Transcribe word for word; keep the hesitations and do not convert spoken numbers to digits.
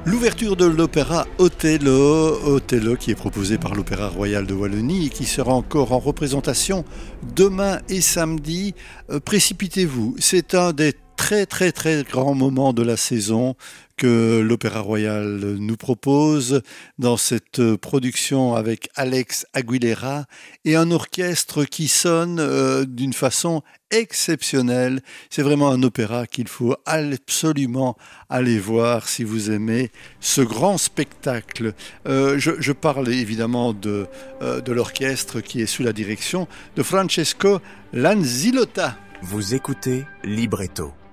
L'ouverture de l'opéra Othello, Othello qui est proposé par l'Opéra Royal de Wallonie et qui sera encore en représentation demain et samedi. Euh, précipitez-vous, c'est un des très très très grands moments de la saison que l'Opéra Royal nous propose dans cette production avec Alex Aguilera et un orchestre qui sonne euh, d'une façon exceptionnelle. C'est vraiment un opéra qu'il faut absolument aller voir si vous aimez ce grand spectacle. Euh, je, je parle évidemment de, euh, de l'orchestre qui est sous la direction de Francesco Lanzillotta. Vous écoutez Libretto.